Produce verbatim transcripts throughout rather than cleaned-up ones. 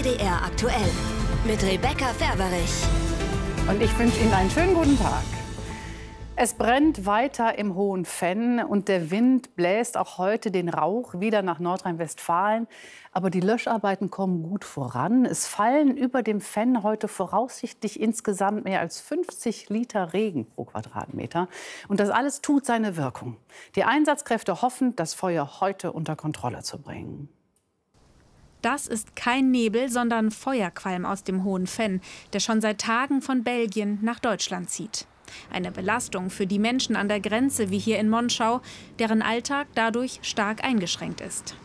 D R aktuell mit Rebecca Ferberich. Und ich wünsche Ihnen einen schönen guten Tag. Es brennt weiter im Hohen Venn und der Wind bläst auch heute den Rauch wieder nach Nordrhein-Westfalen. Aber die Löscharbeiten kommen gut voran. Es fallen über dem Venn heute voraussichtlich insgesamt mehr als fünfzig Liter Regen pro Quadratmeter. Und das alles tut seine Wirkung. Die Einsatzkräfte hoffen, das Feuer heute unter Kontrolle zu bringen. Das ist kein Nebel, sondern Feuerqualm aus dem Hohen Venn, der schon seit Tagen von Belgien nach Deutschland zieht. Eine Belastung für die Menschen an der Grenze wie hier in Monschau, deren Alltag dadurch stark eingeschränkt ist.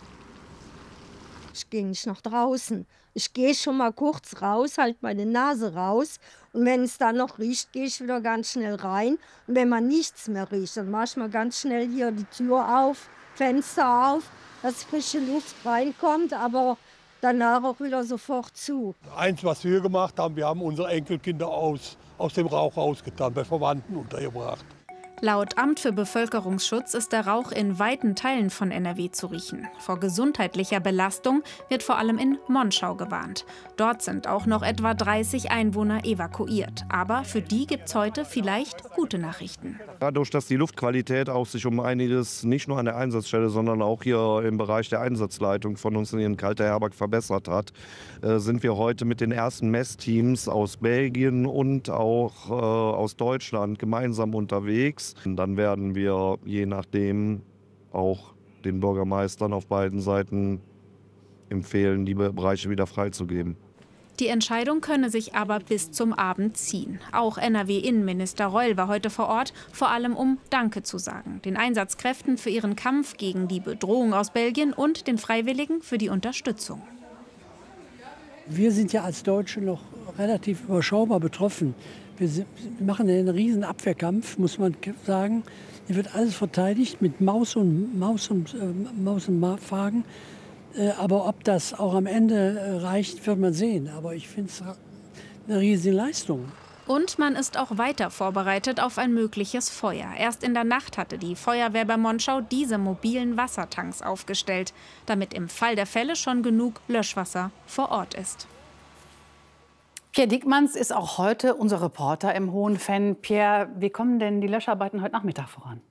Ich gehe nicht nach draußen. Ich gehe schon mal kurz raus, halte meine Nase raus. Und wenn es dann noch riecht, gehe ich wieder ganz schnell rein. Und wenn man nichts mehr riecht, dann mache ich mal ganz schnell hier die Tür auf, Fenster auf, dass frische Luft reinkommt, aber danach auch wieder sofort zu. Eins, was wir gemacht haben, wir haben unsere Enkelkinder aus, aus dem Rauch rausgetan, bei Verwandten untergebracht. Laut Amt für Bevölkerungsschutz ist der Rauch in weiten Teilen von N R W zu riechen. Vor gesundheitlicher Belastung wird vor allem in Monschau gewarnt. Dort sind auch noch etwa dreißig Einwohner evakuiert. Aber für die gibt es heute vielleicht gute Nachrichten. Dadurch, dass die Luftqualität auch sich um einiges nicht nur an der Einsatzstelle, sondern auch hier im Bereich der Einsatzleitung von uns in Kalter Herberg verbessert hat, äh, sind wir heute mit den ersten Messteams aus Belgien und auch äh, aus Deutschland gemeinsam unterwegs. Und dann werden wir je nachdem auch den Bürgermeistern auf beiden Seiten empfehlen, die Bereiche wieder freizugeben. Die Entscheidung könne sich aber bis zum Abend ziehen. Auch N R W-Innenminister Reul war heute vor Ort, vor allem um Danke zu sagen. Den Einsatzkräften für ihren Kampf gegen die Bedrohung aus Belgien und den Freiwilligen für die Unterstützung. Wir sind ja als Deutsche noch relativ überschaubar betroffen. Wir machen einen riesen Abwehrkampf, muss man sagen. Hier wird alles verteidigt mit Maus und Maus und äh, Maus und Magen. Äh, aber ob das auch am Ende äh, reicht, wird man sehen. Aber ich finde es eine riesige Leistung. Und man ist auch weiter vorbereitet auf ein mögliches Feuer. Erst in der Nacht hatte die Feuerwehr bei Monschau diese mobilen Wassertanks aufgestellt, damit im Fall der Fälle schon genug Löschwasser vor Ort ist. Pierre Diekmanns ist auch heute unser Reporter im Hohen Venn. Pierre, wie kommen denn die Löscharbeiten heute Nachmittag voran?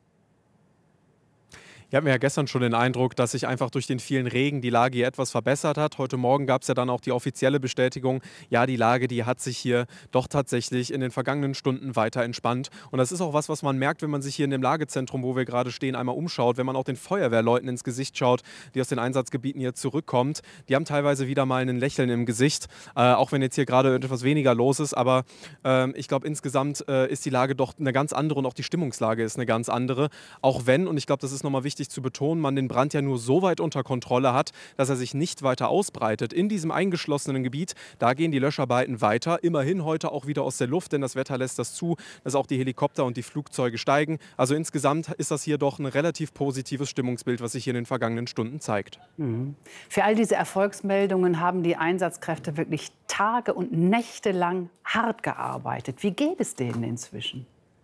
Wir hatten ja gestern schon den Eindruck, dass sich einfach durch den vielen Regen die Lage hier etwas verbessert hat. Heute Morgen gab es ja dann auch die offizielle Bestätigung, ja, die Lage, die hat sich hier doch tatsächlich in den vergangenen Stunden weiter entspannt. Und das ist auch was, was man merkt, wenn man sich hier in dem Lagezentrum, wo wir gerade stehen, einmal umschaut, wenn man auch den Feuerwehrleuten ins Gesicht schaut, die aus den Einsatzgebieten hier zurückkommt. Die haben teilweise wieder mal ein Lächeln im Gesicht, äh, auch wenn jetzt hier gerade etwas weniger los ist. Aber äh, ich glaube, insgesamt äh, ist die Lage doch eine ganz andere und auch die Stimmungslage ist eine ganz andere. Auch wenn, und ich glaube, das ist nochmal wichtig zu betonen, man den Brand ja nur so weit unter Kontrolle hat, dass er sich nicht weiter ausbreitet. In diesem eingeschlossenen Gebiet, da gehen die Löscharbeiten weiter. Immerhin heute auch wieder aus der Luft, denn das Wetter lässt das zu, dass auch die Helikopter und die Flugzeuge steigen. Also insgesamt ist das hier doch ein relativ positives Stimmungsbild, was sich hier in den vergangenen Stunden zeigt. Mhm. Für all diese Erfolgsmeldungen haben die Einsatzkräfte wirklich Tage und Nächte lang hart gearbeitet. Wie geht es denen inzwischen?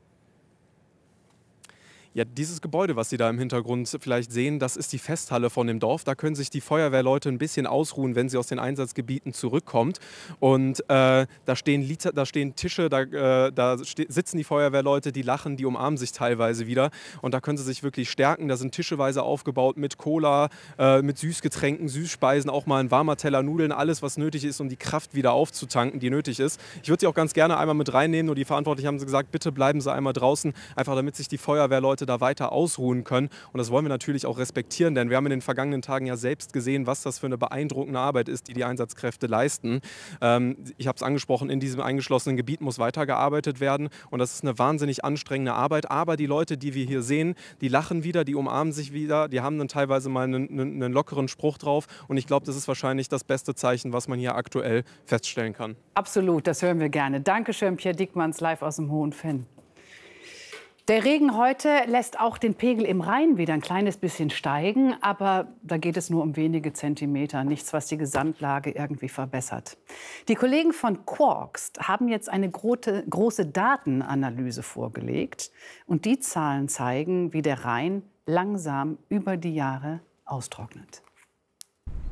Ja, dieses Gebäude, was Sie da im Hintergrund vielleicht sehen, das ist die Festhalle von dem Dorf. Da können sich die Feuerwehrleute ein bisschen ausruhen, wenn sie aus den Einsatzgebieten zurückkommen. Und äh, da, stehen Liter, da stehen Tische, da, äh, da sitzen die Feuerwehrleute, die lachen, die umarmen sich teilweise wieder. Und da können sie sich wirklich stärken. Da sind tischeweise aufgebaut mit Cola, äh, mit Süßgetränken, Süßspeisen, auch mal ein warmer Teller Nudeln, alles, was nötig ist, um die Kraft wieder aufzutanken, die nötig ist. Ich würde Sie auch ganz gerne einmal mit reinnehmen, nur die Verantwortlichen haben gesagt, bitte bleiben Sie einmal draußen, einfach damit sich die Feuerwehrleute da weiter ausruhen können. Und das wollen wir natürlich auch respektieren, denn wir haben in den vergangenen Tagen ja selbst gesehen, was das für eine beeindruckende Arbeit ist, die die Einsatzkräfte leisten. Ähm, ich habe es angesprochen, in diesem eingeschlossenen Gebiet muss weitergearbeitet werden und das ist eine wahnsinnig anstrengende Arbeit. Aber die Leute, die wir hier sehen, die lachen wieder, die umarmen sich wieder, die haben dann teilweise mal einen, einen, einen lockeren Spruch drauf und ich glaube, das ist wahrscheinlich das beste Zeichen, was man hier aktuell feststellen kann. Absolut, das hören wir gerne. Dankeschön, Pierre Diekmanns, live aus dem Hohen Venn. Der Regen heute lässt auch den Pegel im Rhein wieder ein kleines bisschen steigen, aber da geht es nur um wenige Zentimeter, nichts, was die Gesamtlage irgendwie verbessert. Die Kollegen von Quarks haben jetzt eine große, große Datenanalyse vorgelegt und die Zahlen zeigen, wie der Rhein langsam über die Jahre austrocknet.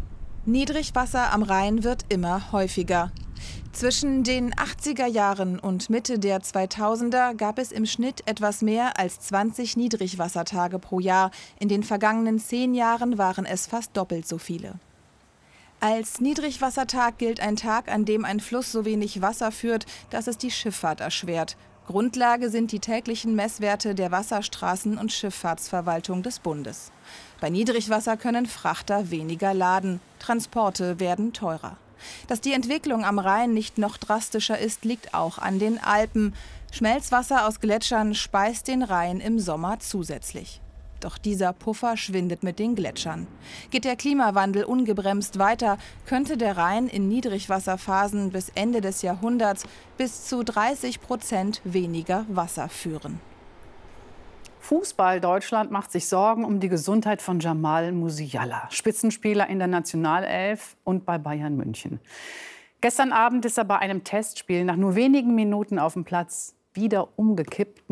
Niedrigwasser am Rhein wird immer häufiger. Zwischen den achtziger Jahren und Mitte der zweitausender gab es im Schnitt etwas mehr als zwanzig Niedrigwassertage pro Jahr. In den vergangenen zehn Jahren waren es fast doppelt so viele. Als Niedrigwassertag gilt ein Tag, an dem ein Fluss so wenig Wasser führt, dass es die Schifffahrt erschwert. Grundlage sind die täglichen Messwerte der Wasserstraßen- und Schifffahrtsverwaltung des Bundes. Bei Niedrigwasser können Frachter weniger laden, Transporte werden teurer. Dass die Entwicklung am Rhein nicht noch drastischer ist, liegt auch an den Alpen. Schmelzwasser aus Gletschern speist den Rhein im Sommer zusätzlich. Doch dieser Puffer schwindet mit den Gletschern. Geht der Klimawandel ungebremst weiter, könnte der Rhein in Niedrigwasserphasen bis Ende des Jahrhunderts bis zu dreißig Prozent weniger Wasser führen. Fußball Deutschland macht sich Sorgen um die Gesundheit von Jamal Musiala, Spitzenspieler in der Nationalelf und bei Bayern München. Gestern Abend ist er bei einem Testspiel nach nur wenigen Minuten auf dem Platz wieder umgekippt.